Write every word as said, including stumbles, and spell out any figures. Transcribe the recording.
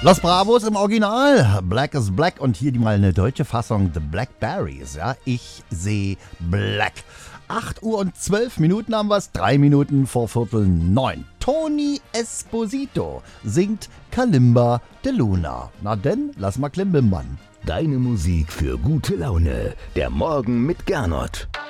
Los Bravos im Original, Black is Black und hier die mal eine deutsche Fassung, The Blackberries, ja, ich sehe Black. acht Uhr und zwölf Minuten haben wir es, drei Minuten vor Viertel neun. Tony Esposito singt Kalimba de Luna. Na denn, lass mal klimbimbern. Deine Musik für gute Laune, der Morgen mit Gernot.